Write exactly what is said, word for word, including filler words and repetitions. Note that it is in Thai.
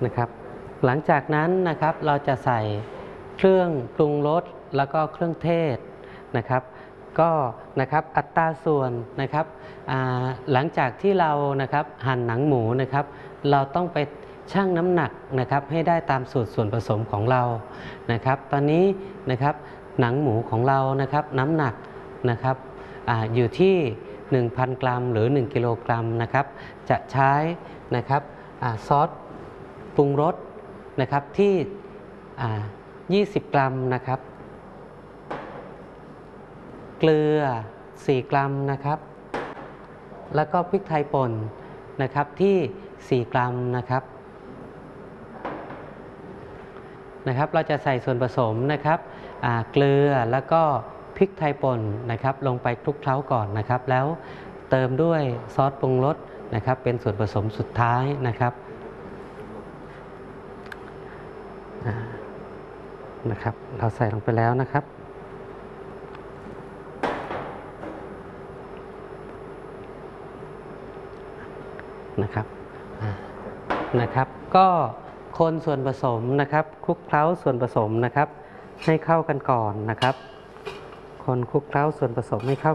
นะครับหลังจากนั้นนะครับเราจะใส่เครื่องปรุงรสแล้วก็เครื่องเทศนะครับก็นะครับอัตราส่วนนะครับหลังจากที่เรานะครับหั่นหนังหมูนะครับเราต้องไปชั่งน้ำหนักนะครับให้ได้ตามสูตรส่วนผสมของเรานะครับตอนนี้นะครับหนังหมูของเรานะครับน้ำหนักนะครับ อ, อยู่ที่ หนึ่งพัน กรัมหรือ หนึ่ง กิโลกรัมนะครับจะใช้นะครับซอสปรุงรสนะครับที่ ยี่สิบ กรัมนะครับเกลือ สี่ กรัมนะครับแล้วก็พริกไทยป่นนะครับที่ สี่ กรัมนะครับนะครับเราจะใส่ส่วนผสมนะครับเกลือแล้วก็พริกไทยป่นนะครับลงไปคลุกเคล้าก่อนนะครับแล้วเติมด้วยซอสปรุงรสนะครับเป็นส่วนผสมสุดท้ายนะครับนะครับเราใส่ลงไปแล้วนะครับนะครับนะครับก็คนส่วนผสมนะครับคลุกเคล้าส่วนผสมนะครับให้เข้ากันก่อนนะครับคนคลุกเคล้าส่วนผสมให้เข้า